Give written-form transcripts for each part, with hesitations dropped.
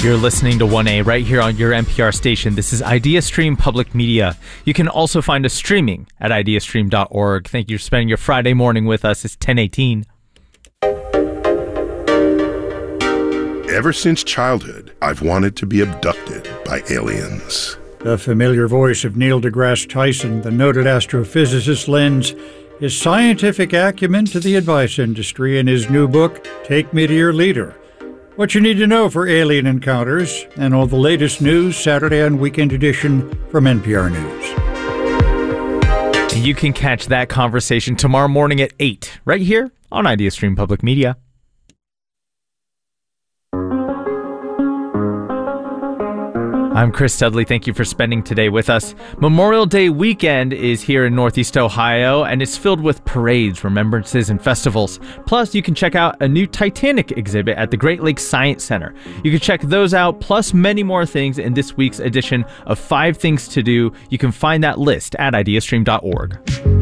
You're listening to 1A right here on your NPR station. This is IdeaStream Public Media. You can also find us streaming at ideastream.org. Thank you for spending your Friday morning with us. It's 10:18. Ever since childhood, I've wanted to be abducted by aliens. The familiar voice of Neil deGrasse Tyson, the noted astrophysicist, lends his scientific acumen to the advice industry in his new book, Take Me to Your Leader. What you need to know for alien encounters and all the latest news, Saturday and Weekend Edition from NPR News. And you can catch that conversation tomorrow morning at 8 right here on IdeaStream Public Media. I'm Chris Dudley. Thank you for spending today with us. Memorial Day weekend is here in Northeast Ohio, and it's filled with parades, remembrances, and festivals. Plus, you can check out a new Titanic exhibit at the Great Lakes Science Center. You can check those out, plus many more things in this week's edition of 5 Things to Do. You can find that list at ideastream.org.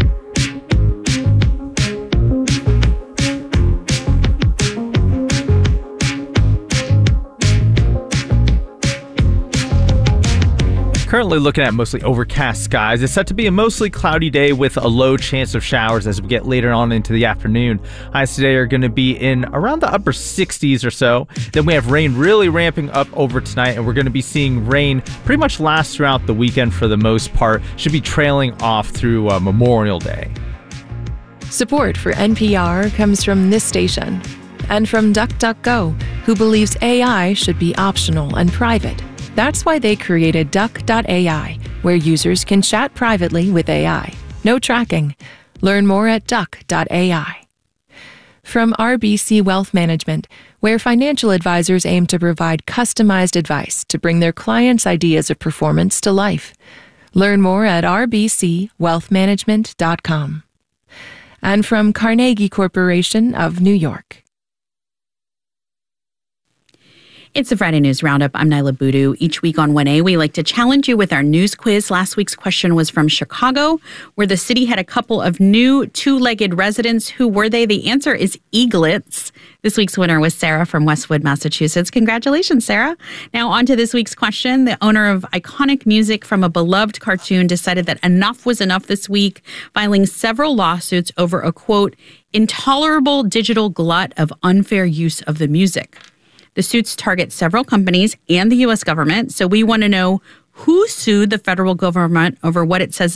Currently looking at mostly overcast skies. It's set to be a mostly cloudy day with a low chance of showers as we get later on into the afternoon. Highs today are going to be in around the upper 60s or so. Then we have rain really ramping up over tonight, and we're going to be seeing rain pretty much last throughout the weekend for the most part. Should be trailing off through Memorial Day. Support for NPR comes from this station and from DuckDuckGo, who believes AI should be optional and private. That's why they created Duck.ai, where users can chat privately with AI. No tracking. Learn more at Duck.ai. From RBC Wealth Management, where financial advisors aim to provide customized advice to bring their clients' ideas of performance to life. Learn more at rbcwealthmanagement.com. And from Carnegie Corporation of New York. It's the Friday News Roundup. I'm Nyla Boodoo. Each week on 1A, we like to challenge you with our news quiz. Last week's question was from Chicago, where the city had a couple of new two-legged residents. Who were they? The answer is eaglets. This week's winner was Sarah from Westwood, Massachusetts. Congratulations, Sarah. Now on to this week's question. The owner of iconic music from a beloved cartoon decided that enough was enough this week, filing several lawsuits over a, quote, intolerable digital glut of unfair use of the music. The suits target several companies and the U.S. government, so we want to know who sued the federal government over what it says